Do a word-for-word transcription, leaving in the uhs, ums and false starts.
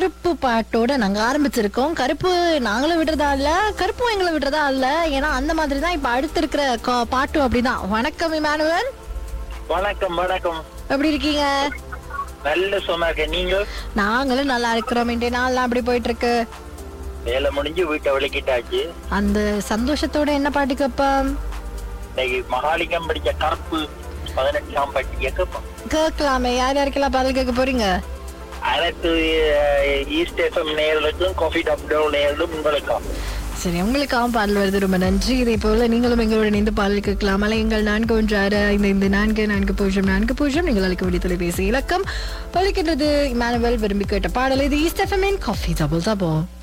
கருப்பு பாட்டோட நாங்க ஆரம்பிச்சிருக்கோம். கருப்பு நாங்களும் விடுறதா இல்ல, கருப்பும் எங்களை விடுறதா இல்ல. ஏன்னா அந்த மாதிரி தான் இப்ப அடுத்து இருக்கிற பாட்டும் அப்படிதான். வணக்கம் இமானுவேல். வணக்கம் வணக்கம். எப்படி இருக்கீங்க? நல்ல சொன்னாக்க நீங்க? நாங்களும் நல்லா இருக்கிறோம். இன்றைய நாள்லாம் அப்படி போயிட்டு இருக்கு. வேலை முடிஞ்சு வீட்டை விளக்கிட்டாச்சு. அந்த சந்தோஷத்தோட என்ன பாட்டு கேப்போம்? இன்னைக்கு மகாலிங்கம் படிச்ச கருப்பு பதினெட்டாம் பட்டி கேட்போம். கேட்கலாமே. யார் யாருக்கெல்லாம் பாடல் கேட்க போறீங்க? அனைத்து ஈஸ்ட் எஃப்எம் நேயர்களுக்கும், காஃபி டாப் டவுன் நேயர்களும் உங்களுக்கும். சரி, உங்களுக்காகவும் பாடல் வருது. ரொம்ப நன்றி. இதே போல நீங்களும் எங்களோட இணைந்து பாடல் கேட்கலாம். எங்கள் நான்கு ஒன்று ஆறு ஐந்து ஐந்து நான்கு நான்கு பூஜ்ஜியம் நான்கு பூஜ்ஜியம் நீங்கள் அழைக்க வேண்டிய தொலைபேசி இலக்கம் பலிக்கின்றது. இமானுவேல் விரும்பி கேட்ட பாடல் இது east FM coffee double double.